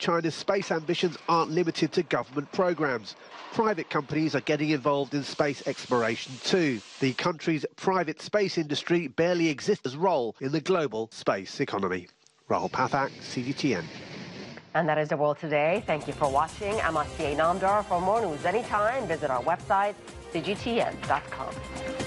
China's space ambitions aren't limited to government programs. Private companies are getting involved in space exploration too. The country's private space industry barely exists as role in the global space economy. Rahul Pathak, CGTN. And that is the world today. Thank you for watching. I'm Asiya Namdar. For more news anytime, visit our website, cgtn.com.